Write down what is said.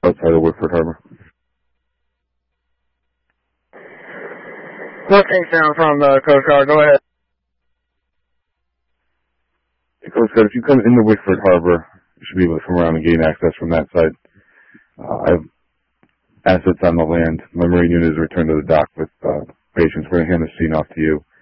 outside of Woodford Harbor. Location from the Coast Guard. Go ahead. The Coast Guard, if you come into Woodford Harbor, you should be able to come around and gain access from that side. I have assets on the land. My Marine unit is returned to the dock with patients. We're going to hand the scene off to you.